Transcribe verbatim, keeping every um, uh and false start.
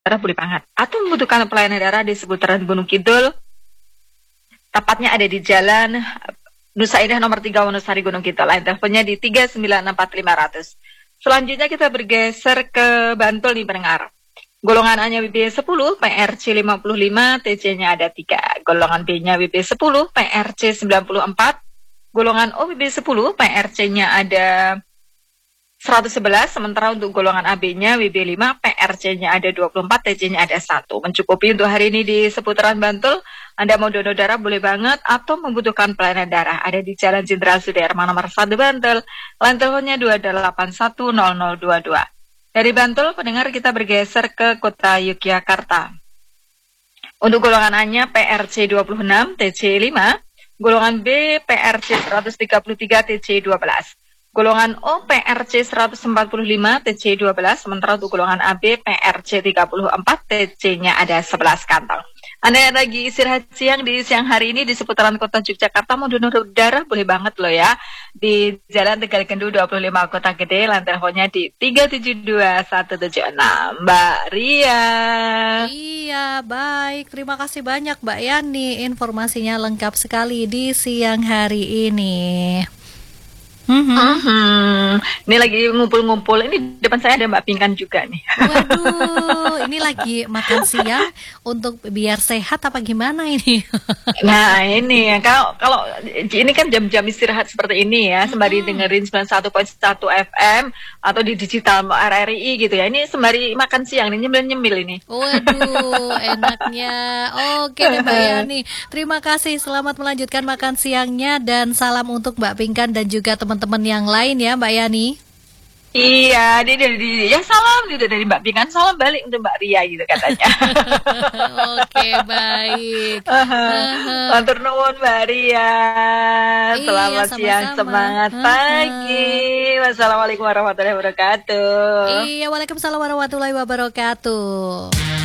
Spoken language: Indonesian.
darah boleh banget. Atau membutuhkan pelayanan darah di seputaran Gunung Kidul, tepatnya ada di Jalan Nusa Indah nomor tiga Wonosari Gunung Kidul. Line teleponnya di tiga sembilan enam empat lima nol nol. Selanjutnya kita bergeser ke Bantul di pendengar. Golongan A-nya W B sepuluh, P R C lima puluh lima, T C-nya ada tiga. Golongan B-nya W B sepuluh, P R C sembilan puluh empat. Golongan O W B sepuluh, P R C-nya ada seratus sebelas, sementara untuk golongan A B-nya W B lima, P R C-nya ada dua puluh empat, T C-nya ada satu. Mencukupi untuk hari ini di seputaran Bantul. Anda mau donor darah boleh banget, atau membutuhkan pelayanan darah. Ada di Jalan Jenderal Sudirman nomor satu Bantul. Line teleponnya dua delapan satu nol nol dua dua. Dari Bantul, pendengar, kita bergeser ke kota Yogyakarta. Untuk golongan A-nya P R C dua puluh enam, T C lima. Golongan B, P R C seratus tiga puluh tiga, T C dua belas. Golongan O, P R C seratus empat puluh lima, T C dua belas. Sementara untuk golongan A B, P R C tiga puluh empat, T C-nya ada sebelas kantong. Anda yang lagi istirahat siang di siang hari ini di seputaran kota Yogyakarta, mau donor darah boleh banget loh ya. Di Jalan Tegal Kendu dua puluh lima Kota Gede, line teleponnya di tiga tujuh dua satu tujuh enam. Mbak Ria. Iya, baik. Terima kasih banyak Mbak Yani. Informasinya lengkap sekali di siang hari ini. Mm-hmm. Mm-hmm. Ini lagi ngumpul-ngumpul. Ini depan saya ada Mbak Pinkan juga nih. Waduh, ini lagi makan siang untuk biar sehat apa gimana ini? Nah ini kalau kalau ini kan jam-jam istirahat seperti ini ya, sembari hmm. dengerin sembilan puluh satu koma satu F M atau di digital R R I gitu ya. Ini sembari makan siang, ini nyemil-nyemil ini. Waduh, enaknya. Oke deh Mbak Yani. Terima kasih, selamat melanjutkan makan siangnya dan salam untuk Mbak Pinkan dan juga teman-teman yang lain ya Mbak Yani. Iya, dia dari ya salam gitu dari Mbak Pinkan, salam balik untuk Mbak Ria gitu katanya. Oke, baik. Matur nuwun Mbak Ria. Selamat iya, siang, semangat pagi. Wassalamualaikum warahmatullahi wabarakatuh. Iya, waalaikumsalam warahmatullahi wabarakatuh.